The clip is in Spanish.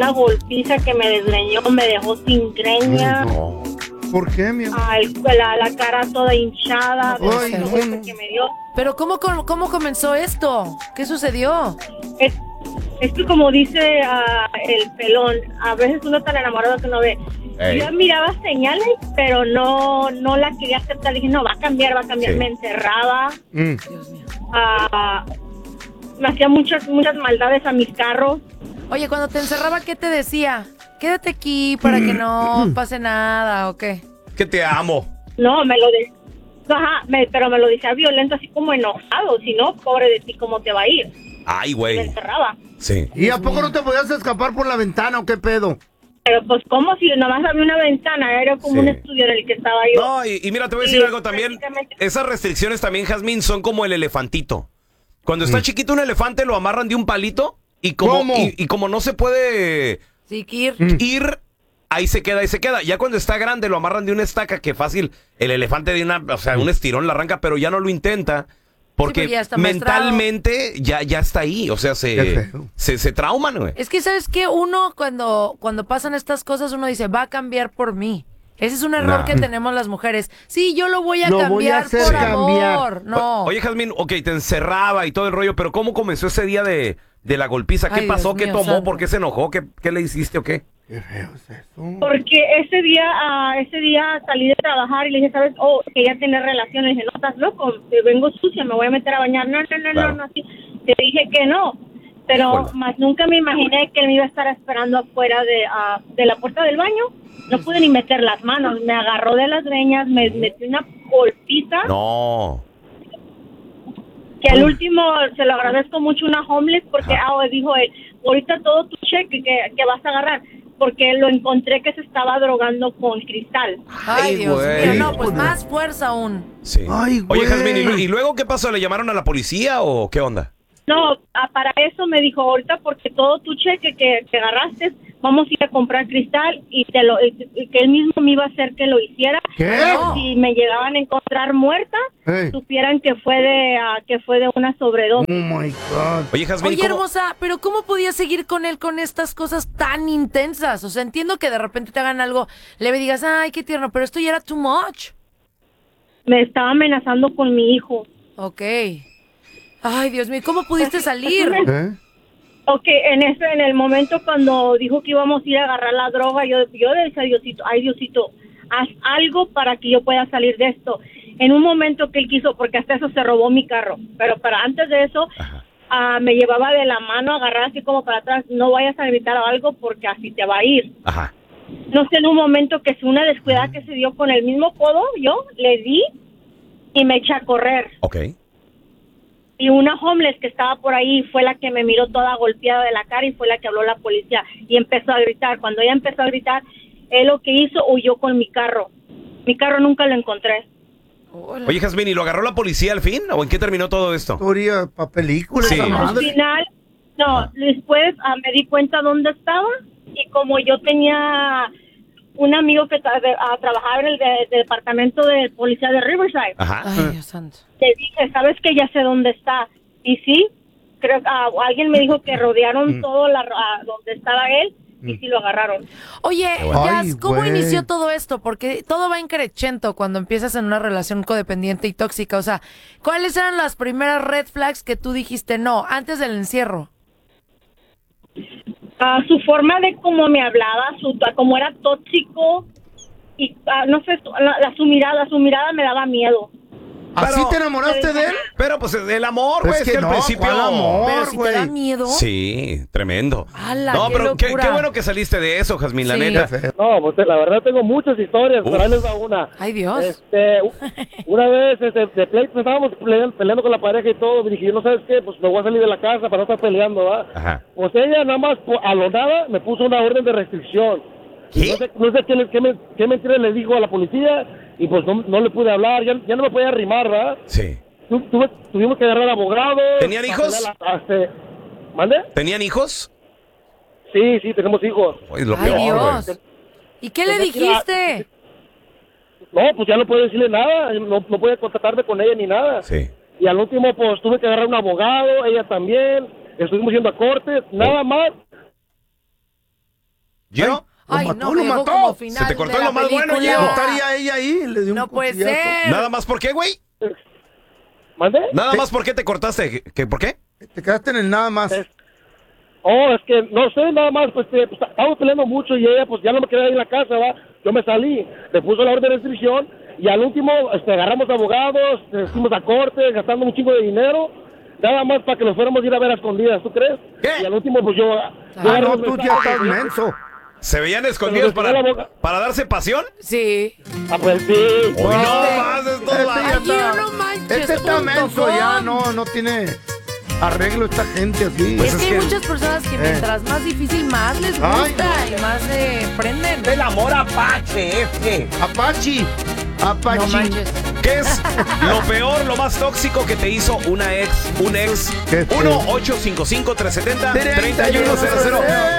una golpiza que me desgreñó, me dejó sin greña. No. ¿Por qué, mi amor? La cara toda hinchada. Ay, del golpe que me dio. Pero ¿cómo comenzó esto? ¿Qué sucedió? Es que como dice el pelón, a veces uno está enamorado que no ve. Ey. Yo miraba señales, pero no la quería aceptar. Dije, no, va a cambiar. Sí. Me encerraba. Dios mío. Me hacía muchas maldades a mis carros. Oye, cuando te encerraba, ¿qué te decía? Quédate aquí para que no pase nada, ¿o qué? Que te amo. No, pero me lo decía violento, así como enojado. Si no, pobre de ti, ¿cómo te va a ir? Ay, Me güey. encerraba. Sí. ¿Y a poco no te podías escapar por la ventana o qué pedo? Pero pues como si nomás había una ventana, era como Sí. un estudio en el que estaba yo. No, y mira, te voy a Sí, decir algo también. prácticamente. Esas restricciones también, Jazmín, son como el elefantito. Cuando está chiquito un elefante lo amarran de un palito y ¿Cómo? y como no se puede Sí, Kir. ir, ahí se queda. Ya cuando está grande lo amarran de una estaca que fácil el elefante de un estirón la arranca, pero ya no lo intenta porque pero ya está maestrado. mentalmente ya está ahí, o sea, Qué feo. se trauman, güey. Es que, ¿sabes qué? Uno, cuando pasan estas cosas, uno dice, va a cambiar por mí. Ese es un error Nah. que tenemos las mujeres. Sí, yo lo voy a Lo voy a cambiar hacer por cambiar. amor. No. Oye, Jazmín, ok, te encerraba y todo el rollo, pero ¿cómo comenzó ese día de la golpiza? ¿Qué Ay, pasó? Dios ¿Qué mío, tomó? santo. ¿Por qué se enojó? ¿Qué le hiciste o qué? Qué feo es eso. Porque ese día salí de trabajar y le dije, ¿sabes? Que ya tiene relaciones. Le dije, no, estás loco, vengo sucia, me voy a meter a bañar. No, Claro. así. Te dije que no. Pero Híjole. más nunca me imaginé que él me iba a estar esperando afuera de la puerta del baño. No pude ni meter las manos. Me agarró de las greñas, me metió una golpiza. No. Que al último se lo agradezco mucho una homeless porque dijo él, ahorita todo tu cheque que vas a agarrar, porque lo encontré que se estaba drogando con cristal. Ay, Dios güey. mío. No, pues más fuerza aún. Sí. Ay, güey. Oye, Jazmín, ¿y luego qué pasó? ¿Le llamaron a la policía o qué onda? No, para eso me dijo, ahorita porque todo tu cheque que agarraste, vamos a ir a comprar cristal y que él mismo me iba a hacer que lo hiciera. ¿Qué? Pero si me llegaban a encontrar muerta, Hey. supieran que fue de una sobredosis. Oh my God. Oye, Jazmín, Oye, ¿cómo? hermosa, pero ¿cómo podías seguir con él con estas cosas tan intensas? O sea, entiendo que de repente te hagan algo leve y digas, ay, qué tierno, pero esto ya era too much. Me estaba amenazando con mi hijo. Ok. Ay, Dios mío, ¿cómo pudiste salir? ¿Eh? Ok, en el momento cuando dijo que íbamos a ir a agarrar la droga, yo le decía a Diosito, ay Diosito, haz algo para que yo pueda salir de esto. En un momento que él quiso, porque hasta eso se robó mi carro, pero para antes de eso, me llevaba de la mano, agarrada así como para atrás, no vayas a gritar o algo porque así te va a ir. Ajá. No sé, en un momento que es una descuidada que se dio con el mismo codo, yo le di y me eché a correr. Ok. Y una homeless que estaba por ahí fue la que me miró toda golpeada de la cara y fue la que habló la policía y empezó a gritar. Cuando ella empezó a gritar, él lo que hizo, huyó con mi carro. Mi carro nunca lo encontré. Hola. Oye, Jazmín, ¿y lo agarró la policía al fin? ¿O en qué terminó todo esto? Historia para películas, Sí. esa Al madre. final, no, después me di cuenta dónde estaba y como yo tenía un amigo que trabajaba en el departamento de policía de Riverside, Ajá. Ay, Dios santo. le dije, ¿sabes que ya sé dónde está? Y sí, creo que alguien me dijo que rodearon todo donde estaba él y sí lo agarraron. Oye, bueno. Jazz, Ay, ¿cómo güey. inició todo esto? Porque todo va increchento cuando empiezas en una relación codependiente y tóxica. O sea, ¿cuáles eran las primeras red flags que tú dijiste no antes del encierro? Su forma de cómo me hablaba, cómo era tóxico y no sé, su mirada me daba miedo. ¿Así Pero- te enamoraste de él? Pero pues el amor, güey, Es es que que al no, principio... ¿cuál amor? Pero si te da güey. miedo. Sí, tremendo. ¡Hala, No, qué pero qué locura! bueno que saliste de eso, Jazmín, la Sí. neta. No, pues la verdad tengo muchas historias, Uf. pero ahí les va una. Ay, Dios. Una vez de pleito, estábamos peleando con la pareja y todo, y dije, yo no sabes qué, pues me voy a salir de la casa para no estar peleando, ¿va? Ajá. Pues ella nada más a lo nada me puso una orden de restricción. ¿Qué? No sé qué mentira le dijo a la policía y pues no le pude hablar, ya no me podía arrimar, ¿verdad? Sí. Tuvimos que agarrar abogado. ¿Tenían hijos? ¿Mande? ¿Tenían hijos? Sí, tenemos hijos. Oye, lo Ay, peor, Dios. güey. ¿Y qué le Pues, dijiste? No, pues ya no puedo decirle nada, no puedo contactarme con ella ni nada. Sí. Y al último, pues tuve que agarrar un abogado, ella también, estuvimos yendo a corte, nada más. ¿Yo? Ay, mató, no, lo me dejó mató. como final Se te cortó de la lo más bueno, película. Gio. ¿No estaría ella ahí? Le dio un No puede cuchillazo. ser. ¿Nada más por qué, güey? ¿Mande? ¿Nada más por qué te cortaste? ¿Por qué? Te quedaste en el nada más. Oh, es que no sé, nada más, pues estábamos peleando mucho y ella pues ya no me quedé ahí en la casa, ¿va? Yo me salí, le puso la orden de restricción y al último agarramos abogados, fuimos a corte, gastando un chingo de dinero, nada más para que nos fuéramos a ir a ver a escondidas, ¿tú crees? ¿Qué? Y al último pues yo Ah, no, tú ya estás menso. ¿Se veían escondidos Pero le pegó la boca. para darse pasión? Sí. Ah, pues sí. Uy, no más de estos Este lados. ya está- Gio, no manches, Este está punto menso com. ya, no tiene arreglo esta gente así. Pues Es que es hay que- muchas personas que mientras más difícil, más les Ay, gusta y más se prenden. El amor apache, Apache. Apache. No manches. ¿Qué es lo peor, lo más tóxico que te hizo un ex? ¿Qué? 1-855-370-3100.